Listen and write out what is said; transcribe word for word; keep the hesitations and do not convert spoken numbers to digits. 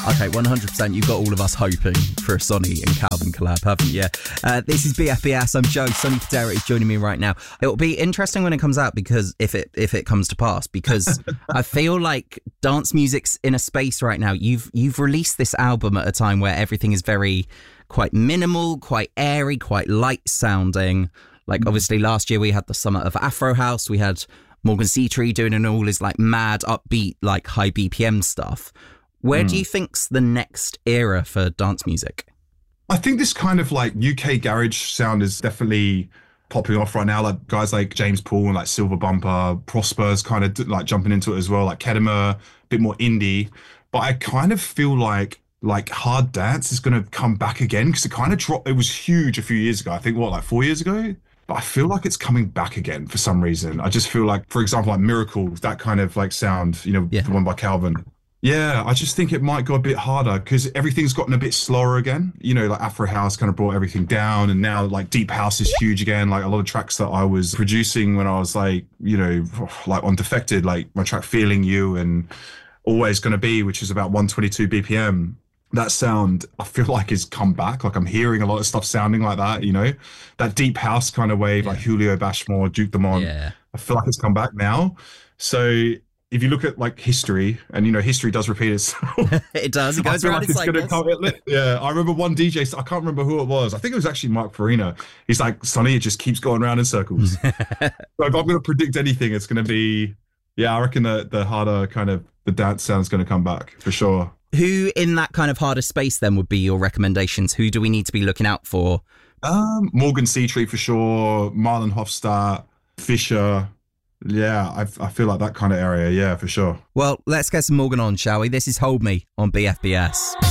Okay, one hundred percent. You've got all of us hoping for a Sonny and Calvin collab, haven't you? Uh, this is B F B S. I'm Joe. Sonny Fodera is joining me right now. It'll be interesting when it comes out, because if it if it comes to pass, because I feel like dance music's in a space right now. You've you've released this album at a time where everything is very quite minimal, quite airy, quite light sounding. Like, obviously last year we had the summer of Afro House. We had Morgan Seatree doing an all his like mad, upbeat, like high B P M stuff. Where mm. do you think's the next era for dance music? I think this kind of like U K garage sound is definitely popping off right now. Like guys like James Paul and like Silver Bumper, Prosper's kind of like jumping into it as well. Like Kedema, a bit more indie. But I kind of feel like like hard dance is going to come back again, because it kind of dropped. It was huge a few years ago. I think what, like four years ago? But I feel like it's coming back again for some reason. I just feel like, for example, like Miracle, that kind of like sound, you know, yeah. the one by Calvin. Yeah, I just think it might go a bit harder, because everything's gotten a bit slower again. You know, like Afro House kind of brought everything down, and now like Deep House is huge again. Like a lot of tracks that I was producing when I was like, you know, like on Defected, like my track Feeling You and Always Gonna Be, which is about one twenty-two B P M. That sound, I feel like, has come back. Like I'm hearing a lot of stuff sounding like that, you know, that deep house kind of wave, yeah. like Julio Bashmore, Duke Dumont. Yeah. I feel like it's come back now. So if you look at like history, and you know, history does repeat itself. It does. It goes around like it's gonna come, it, Yeah, I remember one D J, I can't remember who it was. I think it was actually Mark Farina. He's like, Sonny, it just keeps going around in circles. So if I'm going to predict anything, it's going to be, yeah, I reckon the, the harder kind of, the dance sound's going to come back for sure. Who in that kind of harder space then would be your recommendations? Who do we need to be looking out for? Um, Morgan Seatree for sure, Marlon Hofstadt, Fisher. Yeah, I, I feel like that kind of area. Yeah, for sure. Well, let's get some Morgan on, shall we? This is Hold Me on B F B S.